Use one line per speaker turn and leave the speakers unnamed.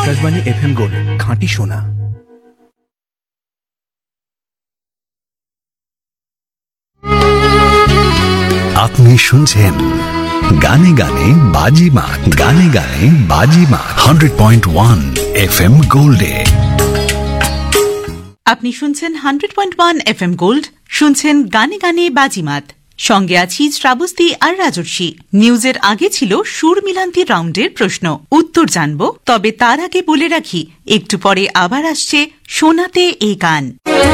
Akashvani FM gold, খাঁটি সোনা।
আপনি শুনছেন গানে গানে বাজিমাত, গানে গানে বাজিমাত 100.1 FM গোল্ডে।
আপনি শুনছেন 100.1 FM গোল্ড, শুনছেন গানে গানে বাজিমাত। সঙ্গে আছি শ্রাবস্তি আর রাজর্ষি। নিউজের আগে ছিল সুর মিলান্তি রাউন্ডের প্রশ্ন উত্তর জানব, তবে তার আগে বলে রাখি একটু পরে আবার আসছে শোনাতে এই গান।